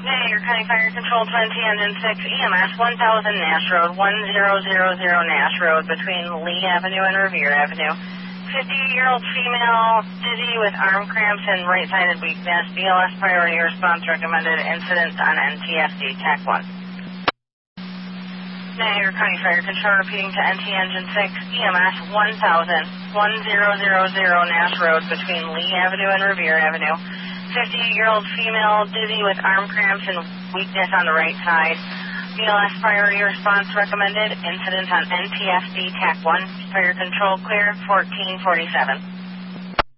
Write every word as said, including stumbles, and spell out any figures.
Niagara County Fire Control twenty Engine six E M S one thousand Nash Road, one thousand Nash Road between Lee Avenue and Revere Avenue. fifty-year-old female dizzy with arm cramps and right-sided weakness. B L S priority response recommended. Incident on N T S D Tech one. Niagara County Fire Control repeating to N T Engine six E M S one thousand, one thousand Nash Road between Lee Avenue and Revere Avenue. fifty-year-old female dizzy with arm cramps and weakness on the right side. B L S priority response recommended. Incident on N T S D Tech one. Fire Control clear, fourteen forty-seven.